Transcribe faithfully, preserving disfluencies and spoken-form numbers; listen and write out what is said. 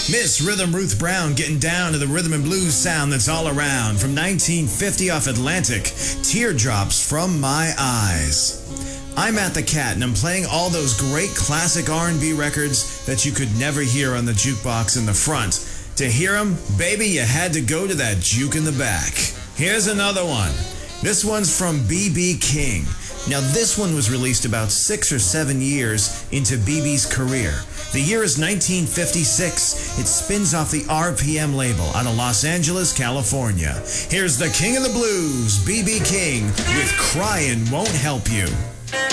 Miss Rhythm Ruth Brown getting down to the rhythm and blues sound that's all around. From nineteen fifty off Atlantic, Teardrops from My Eyes. I'm Matt the Cat, and I'm playing all those great classic R and B records that you could never hear on the jukebox in the front. To hear them, baby, you had to go to that juke in the back. Here's another one. This one's from B B King. Now, this one was released about six or seven years into B B's career. The year is nineteen fifty-six. It spins off the R P M label out of Los Angeles, California. Here's the King of the Blues, B B King, with Crying Won't Help You.